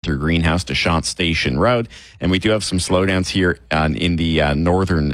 through Greenhouse to Shot Station Road. And we do have some slowdowns here in the northern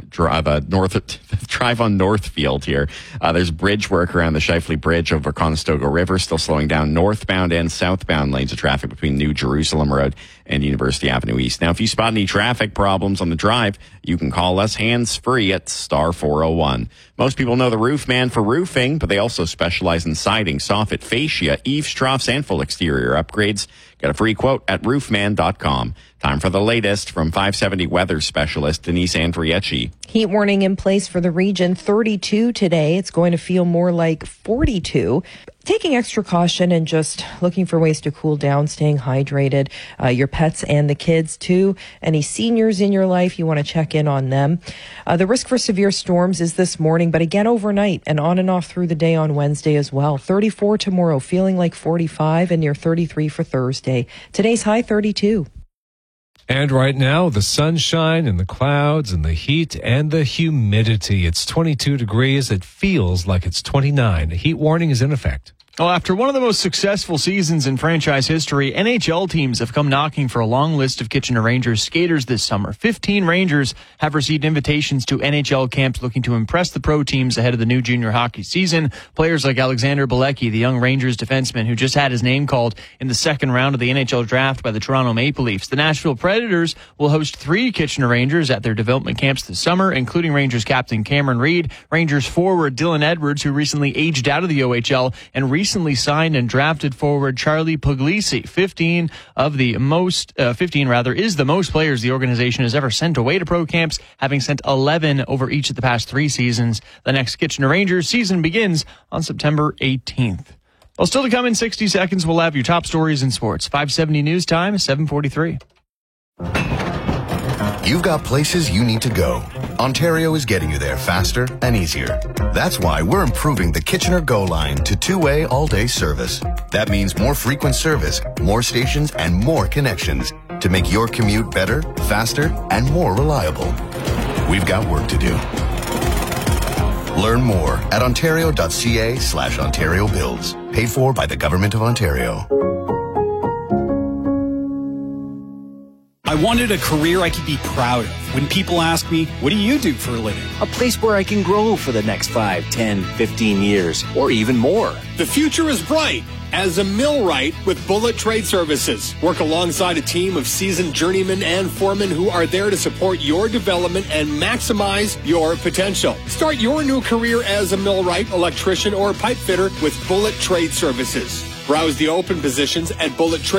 drive on Northfield here. There's bridge work around the Shifley Bridge over Conestoga River, still slowing down northbound and southbound lanes of traffic between New Jerusalem Road and University Avenue East. Now, if you spot any traffic problems on the drive, you can call us hands-free at star 401. Most people know the Roof Man for roofing, but they also specialize in siding, soffit, fascia, eaves, troughs, and full exterior upgrades. Get a free quote at roofman.com. Time for the latest from 570 weather specialist Denise Andriecci. Heat warning in place for the region, 32 today. It's going to feel more like 42. Taking extra caution and just looking for ways to cool down, staying hydrated. Your pets and the kids too. Any seniors in your life, you want to check in on them. The risk for severe storms is this morning, but again overnight and on and off through the day on Wednesday as well. 34 tomorrow, feeling like 45 and near 33 for Thursday. Today's high 32. And right now, the sunshine and the clouds and the heat and the humidity. It's 22 degrees. It feels like it's 29. A heat warning is in effect. Well, after one of the most successful seasons in franchise history, NHL teams have come knocking for a long list of Kitchener Rangers skaters this summer. 15 Rangers have received invitations to NHL camps looking to impress the pro teams ahead of the new junior hockey season. Players like Alexander Bilecki, the young Rangers defenseman who just had his name called in the second round of the NHL draft by the Toronto Maple Leafs. The Nashville Predators will host 3 Kitchener Rangers at their development camps this summer, including Rangers captain Cameron Reid, Rangers forward Dylan Edwards, who recently aged out of the OHL, and recently signed and drafted forward Charlie Puglisi. 15 is the most players the organization has ever sent away to pro camps, having sent 11 over each of the past 3 seasons. The next Kitchener Rangers season begins on September 18th. Well, still to come in 60 seconds, we'll have your top stories in sports. 570 news time, 7:43. You've got places you need to go. Ontario is getting you there faster and easier. That's why we're improving the Kitchener Go line to 2-way all-day service. That means more frequent service, more stations, and more connections to make your commute better, faster, and more reliable. We've got work to do. Learn more at ontario.ca/Ontario Builds. Paid for by the Government of Ontario. I wanted a career I could be proud of. When people ask me, what do you do for a living? A place where I can grow for the next 5, 10, 15 years, or even more. The future is bright as a millwright with Bullet Trade Services. Work alongside a team of seasoned journeymen and foremen who are there to support your development and maximize your potential. Start your new career as a millwright, electrician, or pipe fitter with Bullet Trade Services. Browse the open positions at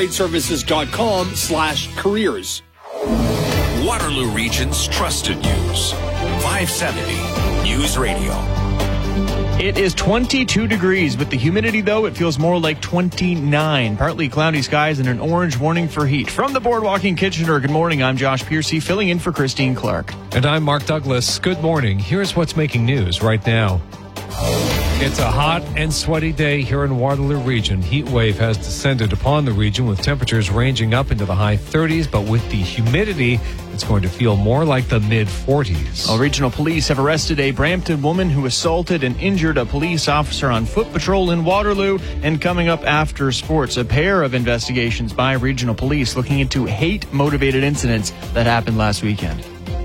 bullettradeservices.com/careers. Waterloo Region's trusted news. 570 News Radio. It is 22 degrees. With the humidity, though, it feels more like 29. Partly cloudy skies and an orange warning for heat. From the Boardwalk in Kitchener, good morning. I'm Josh Piercy, filling in for Christine Clark. And I'm Mark Douglas. Good morning. Here's what's making news right now. It's a hot and sweaty day here in Waterloo Region. Heat wave has descended upon the region with temperatures ranging up into the high 30s, but with the humidity, it's going to feel more like the mid-40s. Well, regional police have arrested a Brampton woman who assaulted and injured a police officer on foot patrol in Waterloo. And coming up after sports, a pair of investigations by regional police looking into hate-motivated incidents that happened last weekend.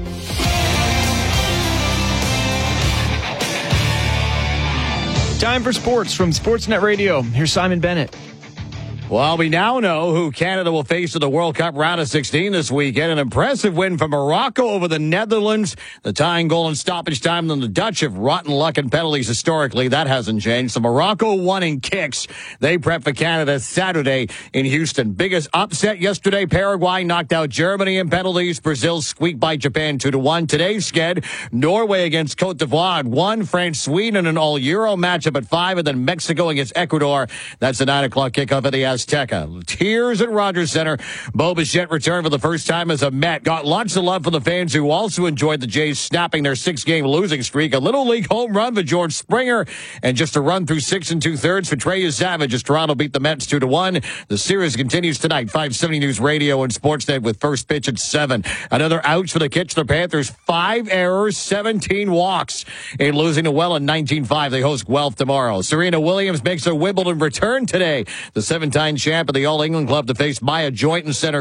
Time for sports from Sportsnet Radio. Here's Simon Bennett. Well, we now know who Canada will face in the World Cup round of 16 this weekend. An impressive win for Morocco over the Netherlands. The tying goal in stoppage time. Then the Dutch have rotten luck in penalties historically. That hasn't changed. So Morocco won in kicks. They prep for Canada Saturday in Houston. Biggest upset yesterday. Paraguay knocked out Germany in penalties. Brazil squeaked by Japan 2-1. Today's sked, Norway against Cote d'Ivoire at 1. France, Sweden, an all-Euro matchup at 5. And then Mexico against Ecuador. That's the 9 o'clock kickoff at the Azteca. Tears at Rogers Center. Bo Bichette returned for the first time as a Met. Got lots of love from the fans who also enjoyed the Jays snapping their 6-game losing streak. A Little League home run for George Springer and just a run through 6 2/3 for Trey Savage as Toronto beat the Mets 2-1. The series continues tonight. 570 News Radio and Sportsnet with first pitch at 7. Another ouch for the Kitchener Panthers. 5 errors, 17 walks in losing to Welland 19-5. They host Guelph tomorrow. Serena Williams makes a Wimbledon return today. The 7-time champ of the All England Club to face Maya Joyton Center.